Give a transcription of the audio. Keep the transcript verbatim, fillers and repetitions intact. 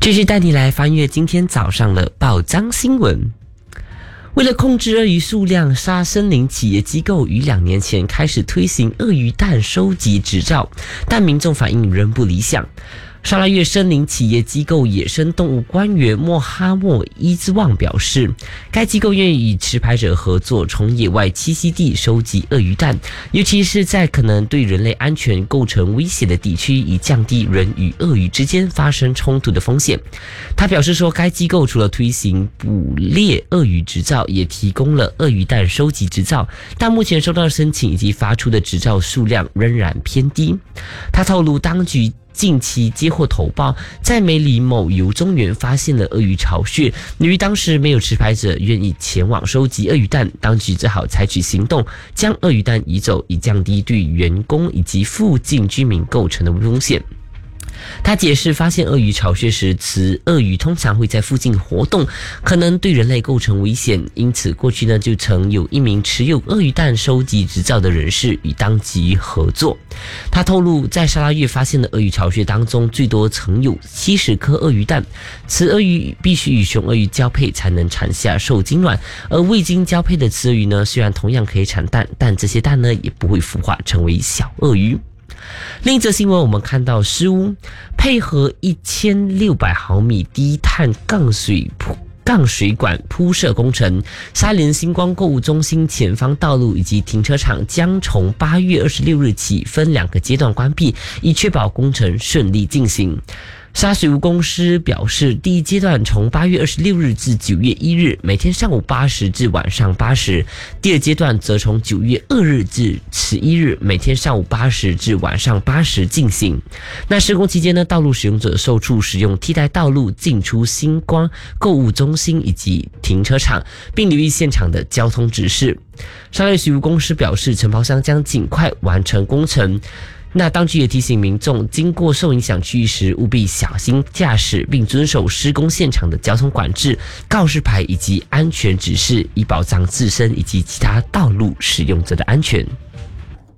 继续带你来翻阅今天早上的报章新闻。为了控制鳄鱼数量，沙森林企业机构于两年前开始推行鳄鱼蛋收集执照，但民众反应仍不理想。沙拉越森林企业机构野生动物官员莫哈默伊兹旺表示，该机构愿意与持牌者合作，从野外栖息地收集鳄鱼蛋，尤其是在可能对人类安全构成威胁的地区，以降低人与鳄鱼之间发生冲突的风险。他表示说，该机构除了推行捕猎鳄鱼执照，也提供了鳄鱼蛋收集执照，但目前收到的申请以及发出的执照数量仍然偏低。他透露，当局近期接获投报，在梅里某游中园发现了鳄鱼巢穴，由于当时没有持牌者愿意前往收集鳄鱼蛋，当局只好采取行动，将鳄鱼蛋移走，以降低对员工以及附近居民构成的风险。他解释，发现鳄鱼巢穴时，雌鳄鱼通常会在附近活动，可能对人类构成危险，因此过去呢就曾有一名持有鳄鱼蛋收集执照的人士与当局合作。他透露，在沙拉越发现的鳄鱼巢穴当中，最多曾有七十颗鳄鱼蛋，雌鳄鱼必须与雄鳄鱼交配才能产下受精卵，而未经交配的雌鳄鱼呢，虽然同样可以产蛋，但这些蛋呢也不会孵化成为小鳄鱼。另一则新闻，我们看到失屋配合一千六百毫米低碳杠水杠水管铺设工程，沙连星光购物中心前方道路以及停车场将从八月二十六日起分两个阶段关闭，以确保工程顺利进行。沙水务公司表示，第一阶段从八月二十六日至九月一日，每天上午八时至晚上八时；第二阶段则从九月二日至十一日，每天上午八时至晚上八时进行。那施工期间呢，道路使用者受处使用替代道路进出星光购物中心以及停车场，并留意现场的交通指示。沙水务公司表示，承包商将尽快完成工程。那当局也提醒民众，经过受影响区域时，务必小心驾驶，并遵守施工现场的交通管制、告示牌以及安全指示，以保障自身以及其他道路使用者的安全。